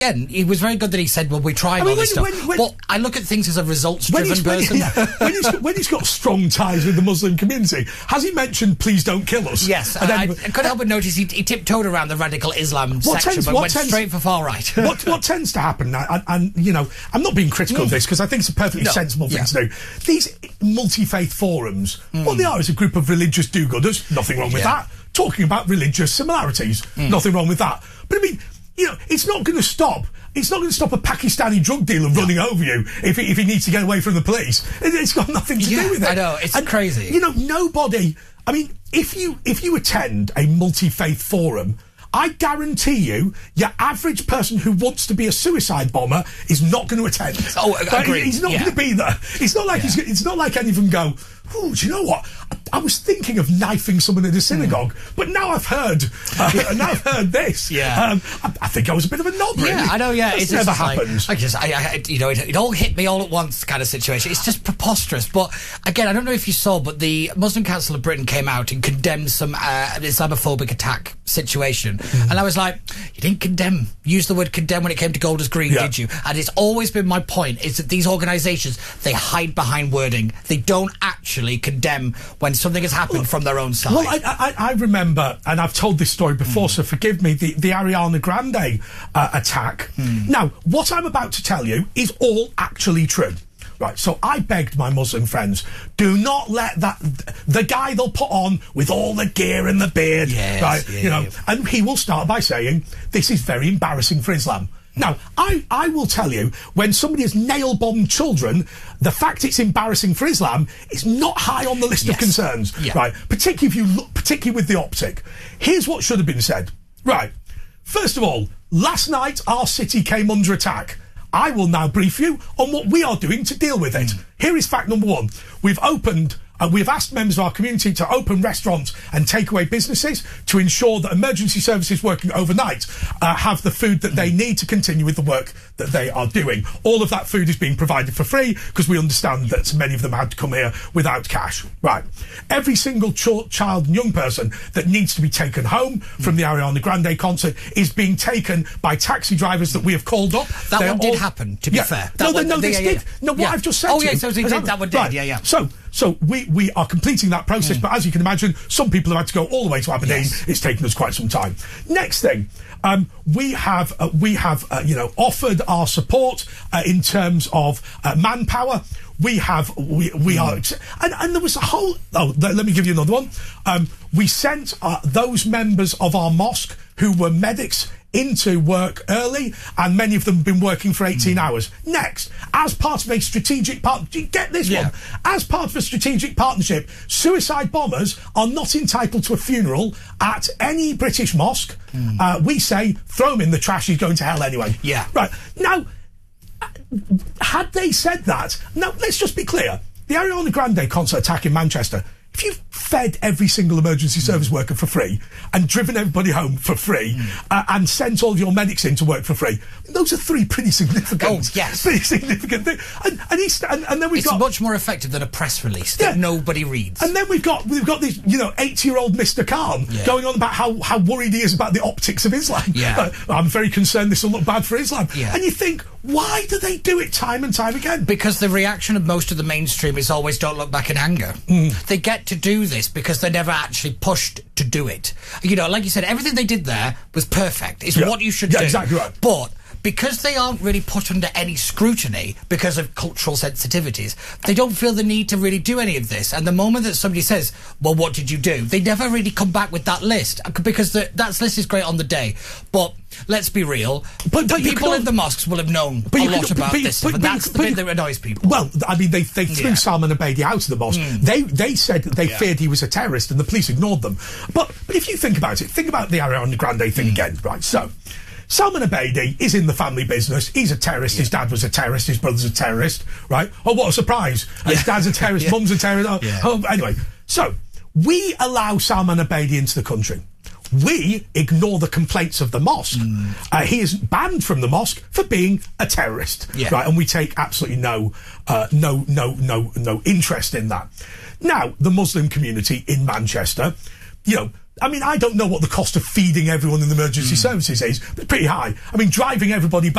Again, it was very good that he said, well, we're trying all this stuff. Well, I look at things as a results-driven person. When he's got strong ties with the Muslim community, has he mentioned, please don't kill us? Yes, and I couldn't help but notice he tiptoed around the radical Islam section, but went straight for far right. what tends to happen, and you know, I'm not being critical of this, because I think it's a perfectly sensible thing to do. These multi-faith forums, what they are is a group of religious do-gooders, nothing wrong with that, talking about religious similarities, nothing wrong with that. But I mean, you know, it's not going to stop. It's not going to stop a Pakistani drug dealer running over you if he needs to get away from the police. It's got nothing to do with it. I know, it's crazy. You know, nobody. I mean, if you attend a multi-faith forum, I guarantee you, your average person who wants to be a suicide bomber is not going to attend. Oh, agreed. He's not going to be there. It's not like it's not like any of them go, oh, do you know what? I was thinking of knifing someone in a synagogue, but now I've heard this. Yeah. I think I was a bit of a knob, really. Yeah, I know, yeah. It never happens. It all hit me all at once kind of situation. It's just preposterous. But, again, I don't know if you saw, but the Muslim Council of Britain came out and condemned some Islamophobic attack situation. And I was like, you didn't use the word condemn when it came to Golders Green, did you? And it's always been my point, is that these organisations, they hide behind wording. They don't actually condemn when something has happened from their own side. Well, I remember, and I've told this story before, so forgive me, the Ariana Grande attack. Now, what I'm about to tell you is all actually true. Right, so I begged my Muslim friends, do not let the guy they'll put on with all the gear and the beard, and he will start by saying, this is very embarrassing for Islam. Now, I will tell you, when somebody has nail-bombed children, the fact it's embarrassing for Islam is not high on the list of concerns, right? Particularly with the optic. Here's what should have been said. Right, first of all, last night our city came under attack. I will now brief you on what we are doing to deal with it. Here is fact number one. We've asked members of our community to open restaurants and takeaway businesses to ensure that emergency services working overnight have the food that they need to continue with the work that they are doing. All of that food is being provided for free because we understand that many of them had to come here without cash. Right. Every single child and young person that needs to be taken home from the Ariana Grande concert is being taken by taxi drivers that we have called up. That one did happen, to be fair. This did. No, what I've just said to you. So that one did, right. So we are completing that process, but as you can imagine, some people have had to go all the way to Aberdeen. It's taken us quite some time. Next thing, we have offered our support in terms of manpower. We are, and there was a whole. Oh, let me give you another one. We sent those members of our mosque who were medics into work early, and many of them have been working for 18 hours. Next, as part of a strategic partnership, get this one, as part of a strategic partnership, suicide bombers are not entitled to a funeral at any British mosque. We say, throw him in the trash, he's going to hell anyway. Yeah. Right. Now, had they said that, now let's just be clear, the Ariana Grande concert attack in Manchester, if you've fed every single emergency service worker for free and driven everybody home for free and sent all of your medics in to work for free, those are three pretty significant things. And then we've got... It's much more effective than a press release that nobody reads. And then we've got this 8-year-old Mr. Khan going on about how worried he is about the optics of Islam. I'm very concerned this will look bad for Islam. And you think, why do they do it time and time again? Because the reaction of most of the mainstream is always don't look back in anger. They get to do this because they're never actually pushed to do it. You know, like you said, everything they did there was perfect. It's what you should do. Exactly right. But because they aren't really put under any scrutiny because of cultural sensitivities, they don't feel the need to really do any of this. And the moment that somebody says, well, what did you do? They never really come back with that list, because that list is great on the day. But let's be real, but the people in the mosques will have known a lot about this stuff, and that's the bit that annoys people. Well, I mean, they threw Salman Abedi out of the mosque. They said that they feared he was a terrorist, and the police ignored them. But if you think about it, think about the Ariana Grande thing again, right? So, Salman Abedi is in the family business. He's a terrorist. His dad was a terrorist. His brother's a terrorist, right? Oh, what a surprise. His dad's a terrorist. Mum's a terrorist. Anyway, so we allow Salman Abedi into the country. We ignore the complaints of the mosque. He is banned from the mosque for being a terrorist, right? And we take absolutely no interest in that. Now, the Muslim community in Manchester, I mean, I don't know what the cost of feeding everyone in the emergency services is, but it's pretty high. I mean, driving everybody back